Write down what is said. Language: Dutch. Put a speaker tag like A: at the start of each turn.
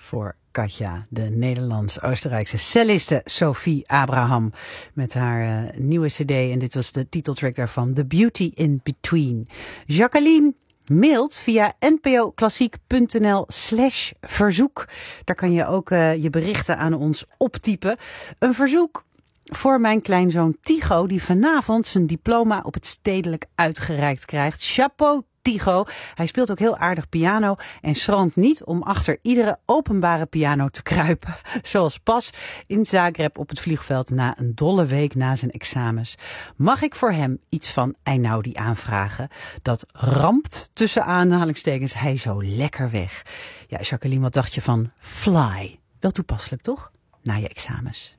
A: voor Katja, de Nederlands-Oostenrijkse celliste Sophie Abraham met haar nieuwe cd. En dit was de titeltrack daarvan, The Beauty in Between. Jacqueline mailt via npoklassiek.nl/verzoek. Daar kan je ook je berichten aan ons optypen. Een verzoek voor mijn kleinzoon Tigo, die vanavond zijn diploma op het stedelijk uitgereikt krijgt. Chapeau Tigo. Hij speelt ook heel aardig piano en schroomt niet om achter iedere openbare piano te kruipen. Zoals pas in Zagreb op het vliegveld na een dolle week na zijn examens. Mag ik voor hem iets van Einaudi aanvragen? Dat rampt tussen aanhalingstekens hij zo lekker weg. Ja, Jacqueline, wat dacht je van Fly? Wel toepasselijk, toch? Na je examens.